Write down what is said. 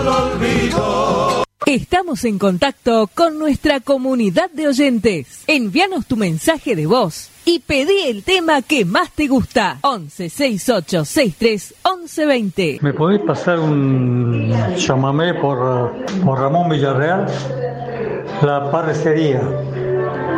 Estamos en contacto con nuestra comunidad de oyentes. Envíanos tu mensaje de voz y pedí el tema que más te gusta. 11 68 63 11 20. ¿Me podés pasar un chamamé por Ramón Villarreal? La parecería.